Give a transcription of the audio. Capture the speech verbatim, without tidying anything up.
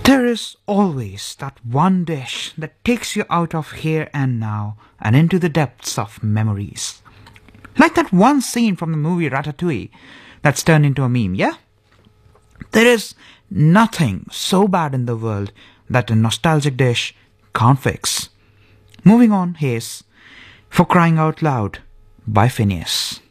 There is always that one dish that takes you out of here and now and into the depths of memories. Like that one scene from the movie Ratatouille that's turned into a meme, yeah? There is nothing so bad in the world that a nostalgic dish can't fix. Moving on, here's For Crying Out Loud by Phineas.